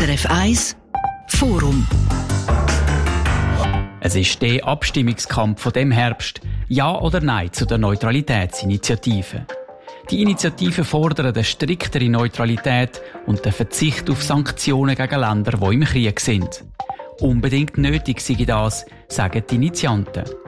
SRF 1 Forum. Es ist der Abstimmungskampf von dem Herbst. Ja oder Nein zu der Neutralitätsinitiative. Die Initiative fordert eine striktere Neutralität und den Verzicht auf Sanktionen gegen Länder, die im Krieg sind. Unbedingt nötig sei das, sagen die Initianten.